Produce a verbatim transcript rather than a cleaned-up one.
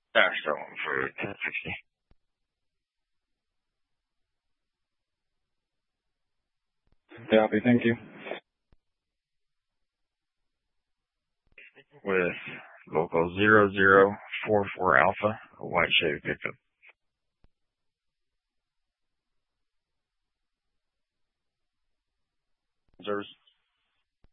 That's the one for ten sixty. Copy, thank you. With local zero zero four four Alpha, a white Chevy pickup. Service.